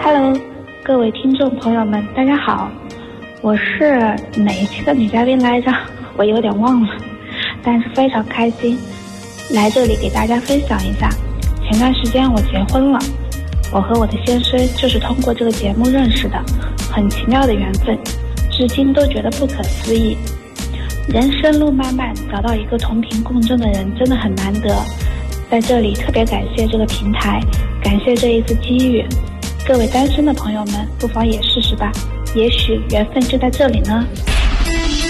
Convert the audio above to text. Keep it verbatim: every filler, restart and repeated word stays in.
Hello， 各位听众朋友们，大家好，我是哪一期的女嘉宾来着？我有点忘了，但是非常开心来这里给大家分享一下。前段时间我结婚了，我和我的先生就是通过这个节目认识的，很奇妙的缘分，至今都觉得不可思议。人生路漫漫，找到一个同频共振的人真的很难得，在这里特别感谢这个平台，感谢这一次机遇。各位单身的朋友们，不妨也试试吧，也许缘分就在这里呢。